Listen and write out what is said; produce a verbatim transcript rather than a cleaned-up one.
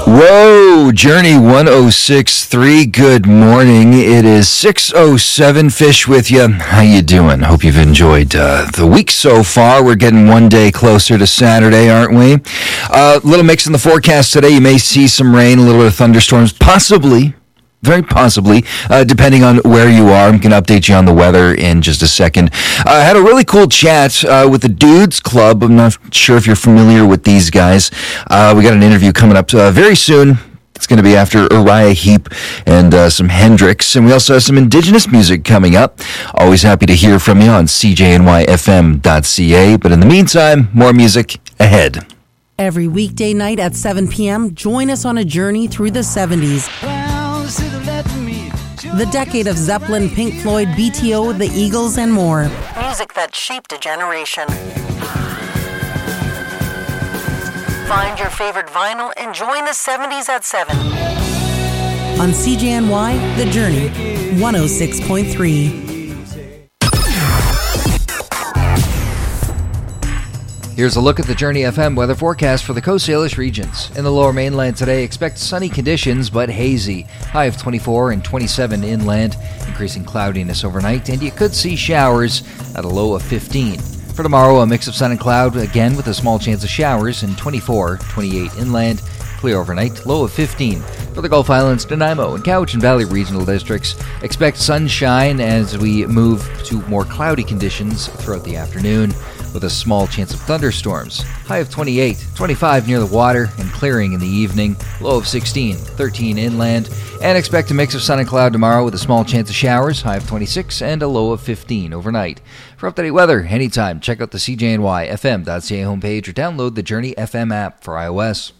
Whoa, Journey one oh six point three, good morning. It is six oh seven, Fish with you. How you doing? Hope you've enjoyed uh, the week so far. We're getting one day closer to Saturday, aren't we? A uh, little mix in the forecast today. You may see some rain, a little bit of thunderstorms, possibly. Very possibly, uh, depending on where you are. I'm going to update you on the weather in just a second. I uh, had a really cool chat uh, with the Dudes Club. I'm not sure if you're familiar with these guys. Uh, we got an interview coming up uh, very soon. It's going to be after Uriah Heep and uh, some Hendrix. And we also have some Indigenous music coming up. Always happy to hear from you on C J N Y F M dot C A. But in the meantime, more music ahead. Every weekday night at seven p.m., join us on a journey through the seventies. The decade of Zeppelin, Pink Floyd, B T O, the Eagles, and more. Music that shaped a generation. Find your favorite vinyl and join the seventies at seven. On C J N Y, The Journey, one oh six point three. Here's a look at the Journey F M weather forecast for the Coast Salish regions. In the Lower Mainland today, expect sunny conditions but hazy. High of twenty-four and twenty-seven inland, increasing cloudiness overnight, and you could see showers at a low of fifteen. For tomorrow, a mix of sun and cloud, again with a small chance of showers, and twenty-four, twenty-eight inland, clear overnight, low of fifteen. For the Gulf Islands, Nanaimo, and Cowichan Valley regional districts, expect sunshine as we move to more cloudy conditions throughout the afternoon, with a small chance of thunderstorms. High of twenty-eight, twenty-five near the water, and clearing in the evening. Low of sixteen, thirteen inland. And expect a mix of sun and cloud tomorrow with a small chance of showers. High of twenty-six and a low of fifteen overnight. For up-to-date weather, anytime, check out the C J N Y F M dot C A homepage or download the Journey F M app for iOS.